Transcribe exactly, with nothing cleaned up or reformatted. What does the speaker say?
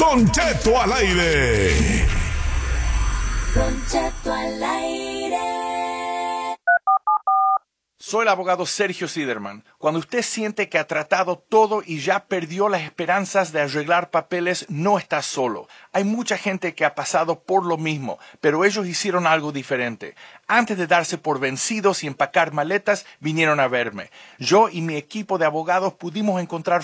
Don Cheto al aire. Don Cheto al aire. Soy el abogado Sergio Siderman. Cuando usted siente que ha tratado todo y ya perdió las esperanzas de arreglar papeles, no está solo. Hay mucha gente que ha pasado por lo mismo, pero ellos hicieron algo diferente. Antes de darse por vencidos y empacar maletas, vinieron a verme. Yo y mi equipo de abogados pudimos encontrar